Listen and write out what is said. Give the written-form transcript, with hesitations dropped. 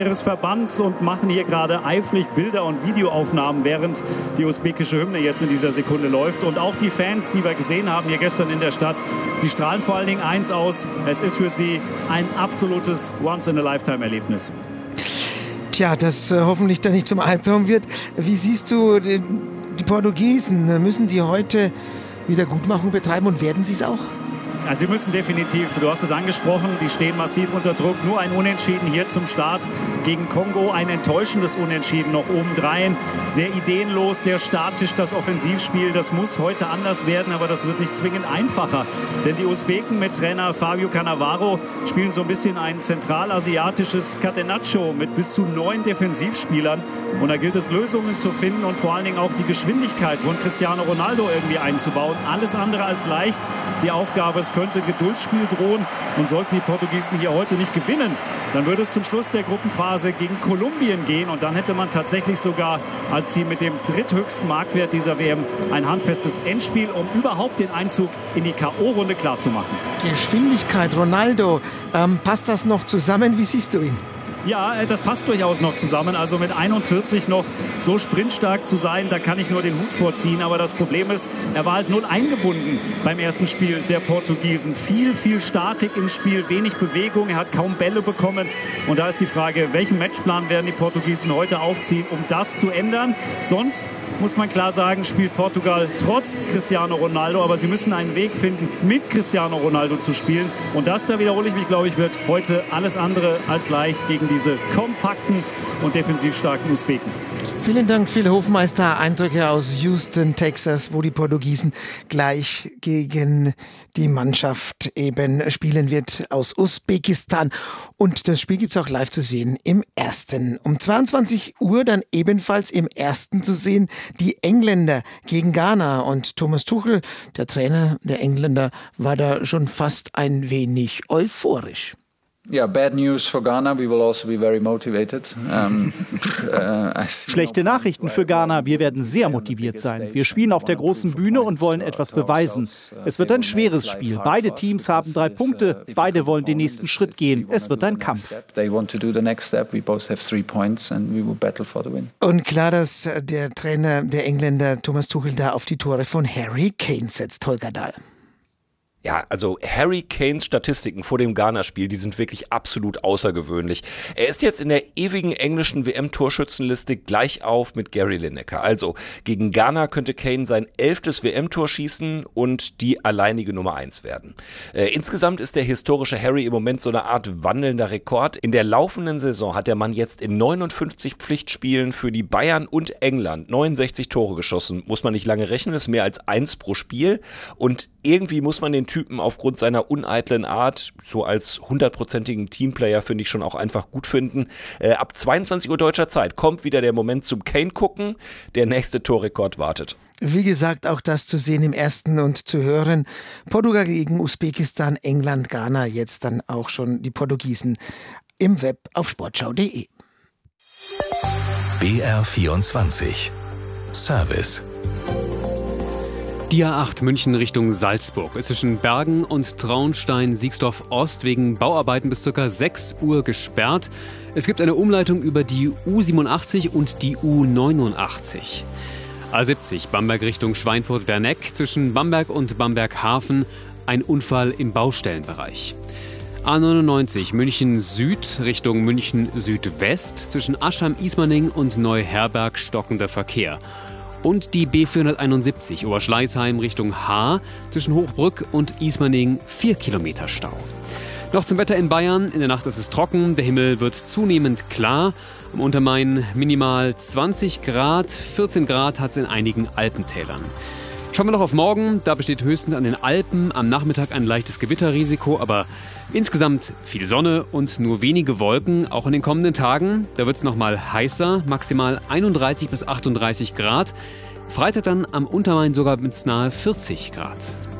Ihres Verbands und machen hier gerade eifrig Bilder- und Videoaufnahmen, während die usbekische Hymne jetzt in dieser Sekunde läuft. Und auch die Fans, die wir gesehen haben hier gestern in der Stadt, die strahlen vor allen Dingen eins aus: Es ist für sie ein absolutes Once-in-a-Lifetime-Erlebnis. Tja, das hoffentlich dann nicht zum Albtraum wird. Wie siehst du die Portugiesen? Müssen die heute Wiedergutmachung betreiben und werden sie es auch? Also sie müssen definitiv, du hast es angesprochen, die stehen massiv unter Druck. Nur ein Unentschieden hier zum Start gegen Kongo, ein enttäuschendes Unentschieden noch obendrein. Sehr ideenlos, sehr statisch das Offensivspiel. Das muss heute anders werden, aber das wird nicht zwingend einfacher. Denn die Usbeken mit Trainer Fabio Cannavaro spielen so ein bisschen ein zentralasiatisches Catenaccio mit bis zu 9 Defensivspielern. Und da gilt es, Lösungen zu finden und vor allen Dingen auch die Geschwindigkeit von Cristiano Ronaldo irgendwie einzubauen. Alles andere als leicht. Die Aufgabe, es könnte Geduldsspiel drohen, und sollten die Portugiesen hier heute nicht gewinnen, dann würde es zum Schluss der Gruppenphase gegen Kolumbien gehen, und dann hätte man tatsächlich sogar als Team mit dem dritthöchsten Marktwert dieser WM ein handfestes Endspiel, um überhaupt den Einzug in die K.O.-Runde klarzumachen. Geschwindigkeit, Ronaldo, passt das noch zusammen? Wie siehst du ihn? Ja, das passt durchaus noch zusammen. Also mit 41 noch so sprintstark zu sein, da kann ich nur den Hut vorziehen. Aber das Problem ist, er war halt null eingebunden beim ersten Spiel der Portugiesen. Viel Statik im Spiel, wenig Bewegung. Er hat kaum Bälle bekommen. Und da ist die Frage, welchen Matchplan werden die Portugiesen heute aufziehen, um das zu ändern? Sonst muss man klar sagen, spielt Portugal trotz Cristiano Ronaldo. Aber sie müssen einen Weg finden, mit Cristiano Ronaldo zu spielen. Und das, da wiederhole ich mich, glaube ich, wird heute alles andere als leicht gegen diese kompakten und defensiv starken Usbeken. Vielen Dank, Phil Hofmeister. Eindrücke aus Houston, Texas, wo die Portugiesen gleich gegen die Mannschaft eben spielen wird aus Usbekistan. Und das Spiel gibt es auch live zu sehen im Ersten. Um 22 Uhr dann ebenfalls im Ersten zu sehen die Engländer gegen Ghana. Und Thomas Tuchel, der Trainer der Engländer, war da schon fast ein wenig euphorisch. Yeah, bad news for Ghana. We will also be very motivated. Schlechte Nachrichten für Ghana. Wir werden sehr motiviert sein. Wir spielen auf der großen Bühne und wollen etwas beweisen. Es wird ein schweres Spiel. Beide Teams haben 3 Punkte. Beide wollen den nächsten Schritt gehen. Es wird ein Kampf. Und klar, dass der Trainer der Engländer Thomas Tuchel da auf die Tore von Harry Kane setzt. Holger Dahl. Ja, also Harry Kanes Statistiken vor dem Ghana-Spiel, die sind wirklich absolut außergewöhnlich. Er ist jetzt in der ewigen englischen WM-Torschützenliste gleich auf mit Gary Lineker. Also gegen Ghana könnte Kane sein 11. WM-Tor schießen und die alleinige Nummer 1 werden. Insgesamt ist der historische Harry im Moment so eine Art wandelnder Rekord. In der laufenden Saison hat der Mann jetzt in 59 Pflichtspielen für die Bayern und England 69 Tore geschossen. Muss man nicht lange rechnen, ist mehr als 1 pro Spiel. Und irgendwie muss man den Typen aufgrund seiner uneitlen Art, so als 100%igen Teamplayer, finde ich, schon auch einfach gut finden. Ab 22 Uhr deutscher Zeit kommt wieder der Moment zum Kane-Gucken. Der nächste Torrekord wartet. Wie gesagt, auch das zu sehen im Ersten und zu hören. Portugal gegen Usbekistan, England, Ghana, jetzt dann auch schon die Portugiesen im Web auf sportschau.de. BR24 Service. Die A8 München Richtung Salzburg ist zwischen Bergen und Traunstein-Siegsdorf Ost wegen Bauarbeiten bis ca. 6 Uhr gesperrt. Es gibt eine Umleitung über die U87 und die U89. A70 Bamberg Richtung Schweinfurt-Werneck zwischen Bamberg und Bamberg-Hafen ein Unfall im Baustellenbereich. A99 München Süd Richtung München Südwest zwischen Aschheim-Ismaning und Neuherberg stockender Verkehr. Und die B471 Oberschleißheim Richtung Haar zwischen Hochbrück und Ismaning 4 Kilometer Stau. Noch zum Wetter in Bayern. In der Nacht ist es trocken, der Himmel wird zunehmend klar. Am Untermain minimal 20 Grad, 14 Grad hat es in einigen Alpentälern. Schauen wir noch auf morgen, da besteht höchstens an den Alpen am Nachmittag ein leichtes Gewitterrisiko, aber insgesamt viel Sonne und nur wenige Wolken, auch in den kommenden Tagen. Da wird es nochmal heißer, maximal 31 bis 38 Grad. Freitag dann am Untermain sogar bis nahe 40 Grad.